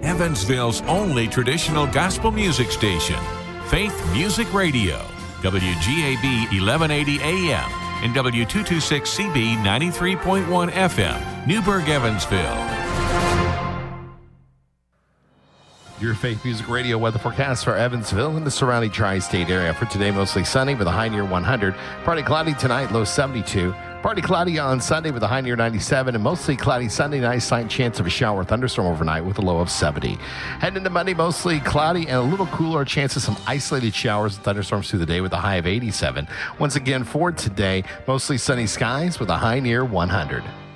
Evansville's only traditional gospel music station, Faith Music Radio, WGAB 1180 AM and W226CB 93.1 FM, Newburgh, Evansville. Your Faith Music Radio weather forecast for Evansville and the surrounding tri-state area. For today, mostly sunny with a high near 100. Partly cloudy tonight, low 72. Partly cloudy on Sunday with a high near 97. And mostly cloudy Sunday night, slight chance of a shower or thunderstorm overnight with a low of 70. Heading into Monday, mostly cloudy and a little cooler. Chance of some isolated showers and thunderstorms through the day with a high of 87. Once again, for today, mostly sunny skies with a high near 100.